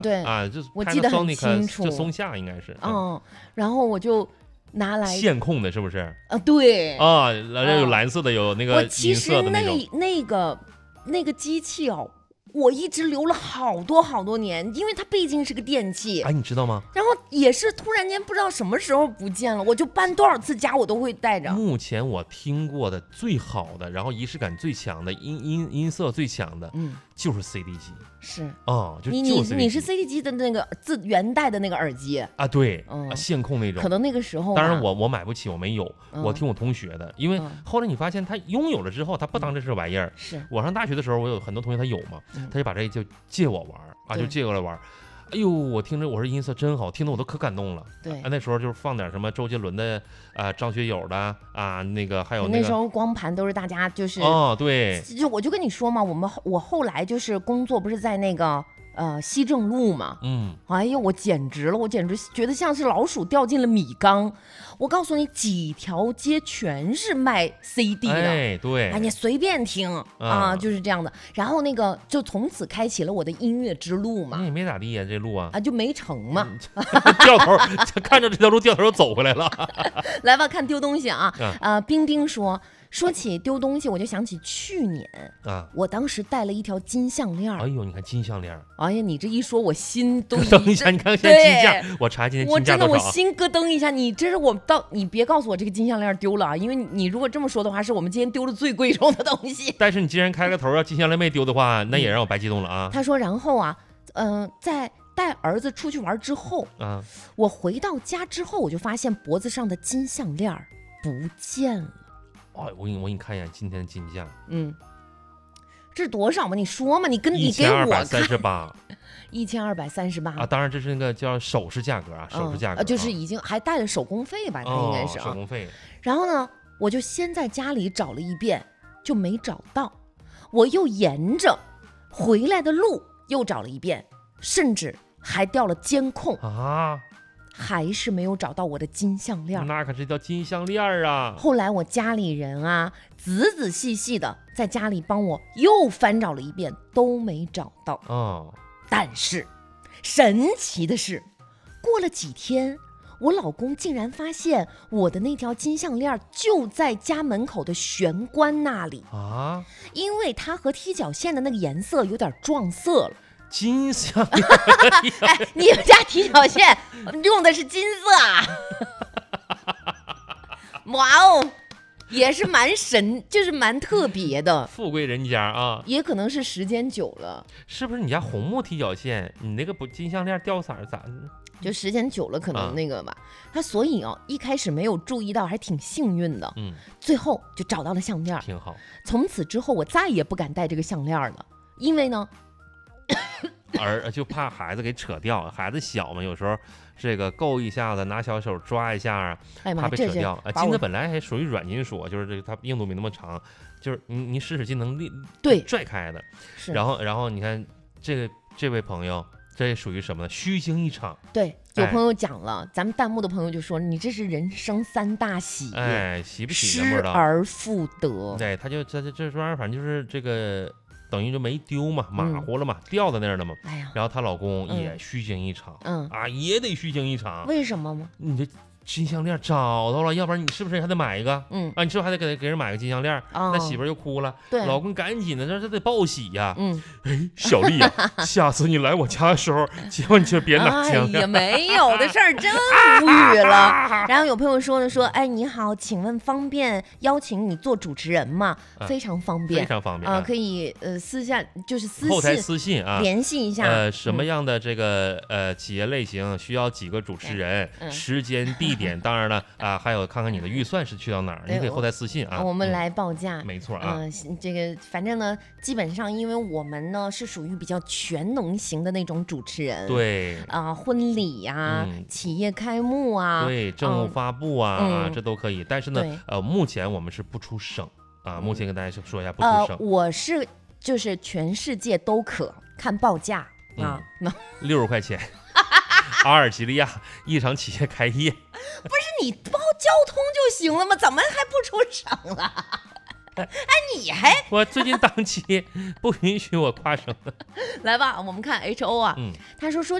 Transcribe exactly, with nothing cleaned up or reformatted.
对啊，就我记得很清楚， 就松下应该是， 嗯，然后我就拿来线控的，是不是？ 啊，对啊，有蓝色的，有那个银色的那种。 我其实那那个那个机器哦。我一直留了好多好多年，因为它毕竟是个电器， 哎，你知道吗？ 然后也是突然间不知道什么时候不见了，我就搬多少次家我都会带着。 目前我听过的最好的，然后仪式感最强的，音音音色最强的，嗯，就是 C D 机。 是啊、哦，就你你你是 C D 机的那个自原带的那个耳机啊？对，嗯、啊，线控那种。 可能那个时候， 当然我我买不起，我没有， 嗯、 我听我同学的，因为后来你发现他拥有了之后，他不当这是玩意儿。 嗯、是我上大学的时候，我有很多同学他有嘛，嗯、他就把这就借我玩啊，就借过来玩。哎呦，我听着我说音色真好，听得我都可感动了。 对， 啊，那时候就是放点什么周杰伦的啊、呃，张学友的啊，那个还有那个那时候光盘都是大家就是哦，对， 就我就跟你说嘛，我们我后来就是工作不是在那个。呃，西正路嘛， 嗯， 哎呦，我简直了，我简直觉得像是老鼠掉进了米缸。我告诉你，几条街全是卖 C D 的， 哎，对， 哎，你随便听、嗯、啊，就是这样的。然后那个就从此开启了我的音乐之路嘛。 那也没咋地呀，这路啊， 啊，就没成嘛， 嗯、掉头，看着这条路掉头又走回来了。 来吧，看丢东西啊，啊、呃，冰冰说。说起丢东西，我就想起去年啊，我当时带了一条金项链。 哎呦，你看金项链！ 哎呀，你这一说，我心都咯噔一下。你看现在金价，我查今天金价多少、啊？ 我真的，我心咯噔一下。你这是我到，你别告诉我这个金项链丢了啊，因为你如果这么说的话，是我们今天丢的最贵重的东西。 但是你既然开个头，要金项链没丢的话，那也让我白激动了啊。 他说，然后啊，嗯、呃，在带儿子出去玩之后啊，我回到家之后，我就发现脖子上的金项链不见了。 哦，我给你我给你看一眼今天的金价， 嗯，这是多少嘛？你说嘛？你跟你给我看，一千二百三十八， 一千二百三十八啊！当然这是那个叫首饰价格啊，首饰价格、 嗯、就是已经还带了手工费吧？它应该是、啊哦、手工费。 然后呢，我就先在家里找了一遍，就没找到，我又沿着回来的路又找了一遍，甚至还调了监控啊。 还是没有找到我的金项链， 那可是叫金项链啊！ 后来我家里人啊，仔仔细细的在家里帮我又翻找了一遍，都没找到。 哦， 但是神奇的是，过了几天，我老公竟然发现我的那条金项链就在家门口的玄关那里啊，因为它和踢脚线的那个颜色有点撞色了。 金项链哎，你们家踢脚线用的是金色啊？哇哦，也是蛮神，就是蛮特别的。 富贵人家啊， 也可能是时间久了。 是不是你家红木踢脚线，你那个不金项链掉色咋？ 就时间久了，可能那个吧。啊、他所以哦，一开始没有注意到，还挺幸运的。嗯，最后就找到了项链， 挺好。 从此之后，我再也不敢戴这个项链了，因为呢。 而就怕孩子给扯掉，孩子小嘛，有时候这个够一下子，拿小手抓一下啊， 哎、 怕被扯掉。啊，金子本来还属于软金属，就是这个它硬度没那么长，就是你你使使劲能力对拽开的。 是。 然后然后你看这个这位朋友，这属于什么呢？虚惊一场。 对，有朋友讲了，哎、咱们弹幕的朋友就说你这是人生三大喜， 哎，喜不喜呢？不知道。 失而复得。 对，他就这这这玩意儿，反正就是这个。等于就没丢嘛，马虎了嘛，嗯、掉在那儿了嘛。哎呀，然后她老公也虚惊一场，嗯啊，也得虚惊一场。 为什么吗？ 你这金项链找到了，要不然你是不是还得买一个？嗯啊，你是不是还得给给人买个金项链？哦、那媳妇儿就哭了， 对， 老公赶紧的，这这得报喜呀。嗯，哎，小丽呀、啊，下次你来我家的时候，千万就别拿金项链。 哎呀，没有的事儿，真无语了。啊、然后有朋友说呢，说，哎，你好，请问方便邀请你做主持人吗？啊、非常方便， 非常方便啊、呃，可以呃私下就是私信后台私信啊联系一下。 呃，什么样的这个、嗯、呃企业类型需要几个主持人？嗯、时间地点，当然了啊、呃，还有看看你的预算是去到哪儿，你可以后台私信啊， 我们来报价。 嗯、没错啊、 呃，这个反正呢，基本上因为我们呢是属于比较全能型的那种主持人， 对啊、呃，婚礼呀、啊嗯、企业开幕啊， 对，政务发布啊， 嗯、 啊这都可以。但是呢，呃，目前我们是不出省啊，目前跟大家说一下不出省。 呃，我是就是全世界都可看报价啊， 那六十块钱。阿尔及利亚一场企业开业， 不是你报交通就行了吗？怎么还不出省了？ 哎，你还我最近档期不允许我跨省。 来吧，我们看 H O 啊，嗯，他说说